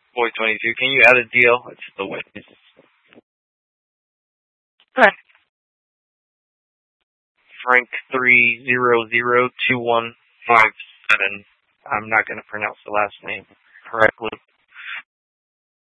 Boy 22, can you add a deal? It's the witness. Frank 3002157. I'm not going to pronounce the last name correctly.